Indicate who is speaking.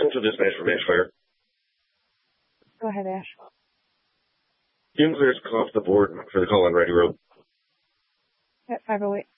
Speaker 1: Central Dispatch from Ash Fire.
Speaker 2: Go ahead, Ash.
Speaker 1: Fume clears off the board for the call on Ready Road.
Speaker 2: At 508.